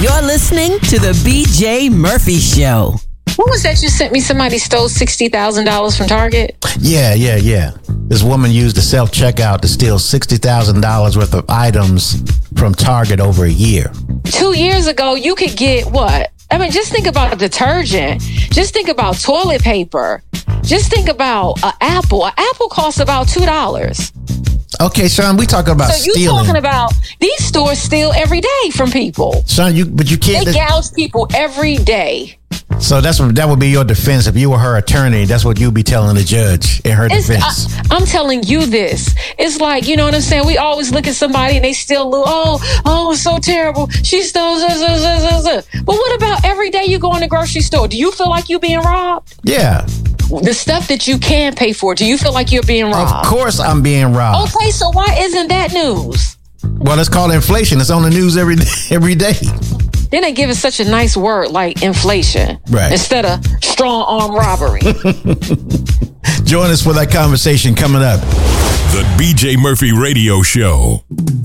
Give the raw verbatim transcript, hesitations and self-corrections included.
You're listening to the B J Murphy Show. What was that you sent me? Somebody stole sixty thousand dollars from Target? Yeah, yeah, yeah. This woman used the self-checkout to steal sixty thousand dollars worth of items from Target over a year. Two years ago, you could get what? I mean, just think about detergent. Just think about toilet paper. Just think about an apple. An apple costs about two dollars. Okay, Sean, we talking about so you stealing. talking about these stores steal every day from people. Sean, you but you can't. They gouge people every day. So that's what that would be your defense if you were her attorney. That's what you'd be telling the judge in her It's, defense. I, I'm telling you this. It's like, you know what I'm saying? We always look at somebody and they steal. Oh, oh, it's so terrible. She stole. Uh, uh, uh, uh. But what about every day you go in the grocery store? Do you feel like you're being robbed? Yeah. The stuff that you can pay for, do you feel like you're being robbed? Of course I'm being robbed. Okay, so why isn't that news? Well, it's called inflation. It's on the news every day, every day. Then they give it such a nice word like inflation. Right. Instead of strong arm robbery. Join us for that conversation coming up. The B J Murphy Radio Show.